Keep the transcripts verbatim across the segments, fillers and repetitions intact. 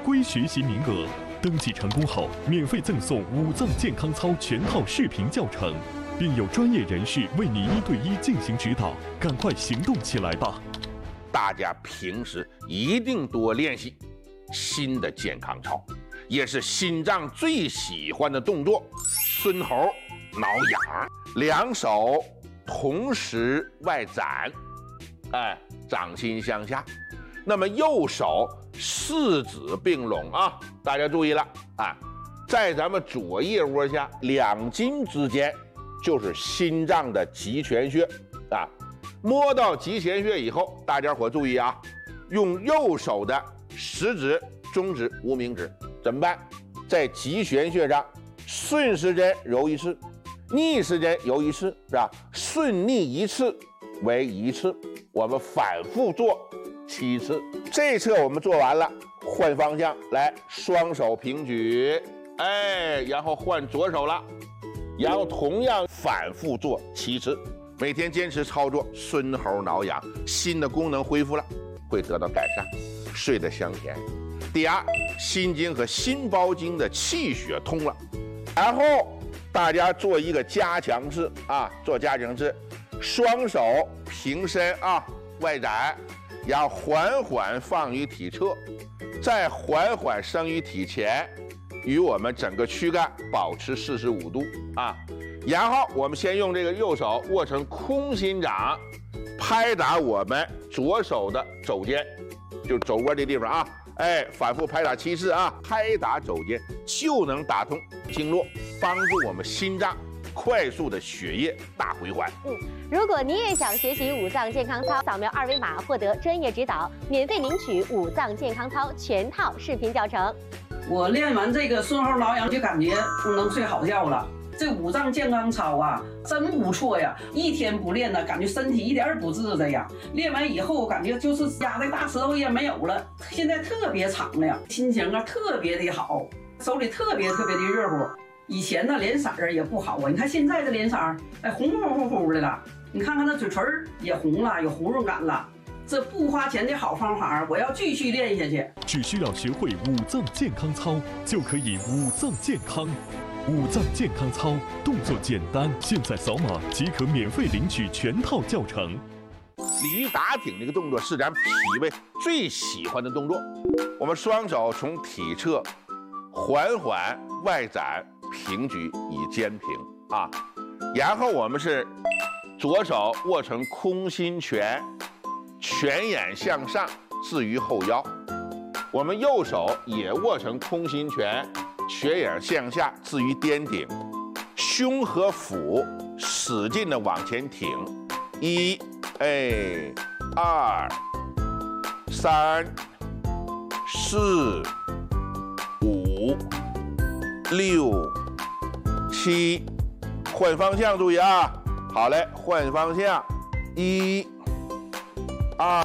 规学习名额。登记成功后，免费赠送五脏健康操全套视频教程，并有专业人士为你一对一进行指导。赶快行动起来吧！ 大家平时一定多练习新的健康操，也是心脏最喜欢的动作——孙猴挠痒。两手同时外展，哎，掌心向下。那么右手四指并拢啊，大家注意了啊，在咱们左腋窝下两筋之间就是心脏的极泉穴啊。摸到极泉穴以后，大家伙注意啊，用右手的食指、中指、无名指怎么办？在极泉穴上顺时针揉一次，逆时针揉一次，是吧？顺逆一次为一次，我们反复做七次。这一侧我们做完了，换方向来，双手平举，哎，然后换左手了，然后同样反复做七次。每天坚持操作，孙猴挠痒，心的功能恢复了，会得到改善，睡得香甜。第二，心经和心包经的气血通了。然后大家做一个加强式啊，做加强式，双手平伸啊，外展，然后缓缓放于体侧，再缓缓升于体前，与我们整个躯干保持四十五度啊。然后我们先用这个右手握成空心掌，拍打我们左手的肘尖，就肘窝这地方啊，哎，反复拍打七次啊，拍打肘尖就能打通经络，帮助我们心脏快速的血液大回环。 嗯，如果你也想学习五脏健康操，扫描二维码获得专业指导，免费领取五脏健康操全套视频教程。 我练完这个孙猴挠痒，就感觉能睡好觉了。这五脏健康操啊，真不错呀！一天不练呢，感觉身体一点也不自在呀。练完以后，感觉就是压的大石头也没有了，现在特别敞亮，心情啊特别的好，手里特别特别的热乎。以前呢脸色儿也不好啊，你看现在的脸色儿，哎，红红乎乎的了。你看看那嘴唇也红了，有红润感了。这不花钱的好方法，我要继续练下去。 只需要学会五脏健康操，就可以五脏健康。五脏健康操动作简单，现在扫码即可免费领取全套教程。 鲤鱼打挺这个动作是咱脾胃最喜欢的动作。我们双手从体侧缓缓外展平举以肩平啊，然后我们是左手握成空心拳，拳眼向上置于后腰，我们右手也握成空心拳，拳眼向下置于颠顶，胸和腹使劲的往前挺，一，哎，二，三，四，五，六，七，换方向，注意啊！好嘞，换方向，一，二，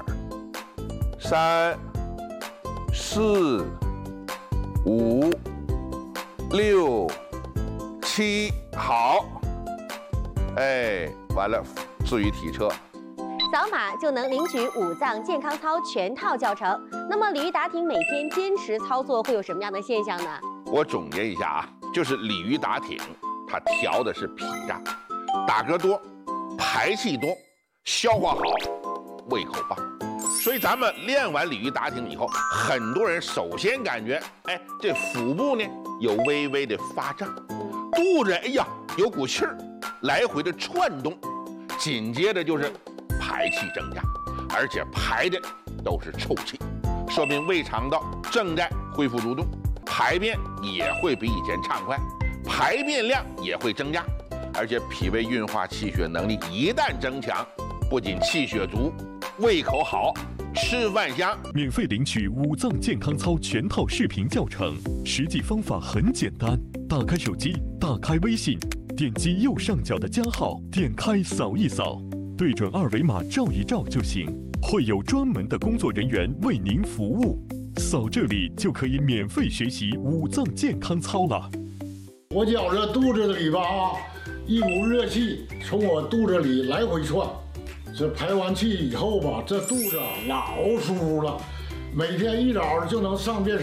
三，四，五。六七，好，哎，完了，置于体侧， 扫码就能领取五脏健康操全套教程。那么鲤鱼打挺每天坚持操作会有什么样的现象呢？ 我总结一下啊，就是鲤鱼打挺，它调的是脾脏，打嗝多，排气多，消化好，胃口棒。所以咱们练完鲤鱼打挺以后，很多人首先感觉，哎，这腹部呢有微微的发胀，肚子哎呀有股气儿来回的窜动，紧接着就是排气增加，而且排的都是臭气，说明胃肠道正在恢复蠕动，排便也会比以前畅快，排便量也会增加，而且脾胃运化气血能力一旦增强，不仅气血足，胃口好，吃饭香。 免费领取五脏健康操全套视频教程，实际方法很简单，打开手机，打开微信，点击右上角的加号，点开扫一扫，对准二维码照一照就行，会有专门的工作人员为您服务。扫这里就可以免费学习五脏健康操了。 我觉着肚子里吧啊，一股热气从我肚子里来回窜。这排完气以后吧，这肚子老舒服了，每天一早就能上便。